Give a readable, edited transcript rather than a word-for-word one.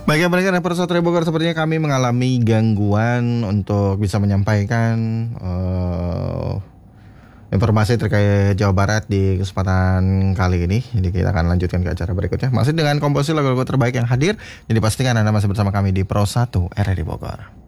Baik, yang pendengar Reporter Satria Bogor, sepertinya kami mengalami gangguan untuk bisa menyampaikan informasi terkait Jawa Barat di kesempatan kali ini. Jadi kita akan lanjutkan ke acara berikutnya. Masih dengan komposisi lagu-lagu terbaik yang hadir. Jadi pastikan Anda masih bersama kami di Pro 1 RRI Bogor.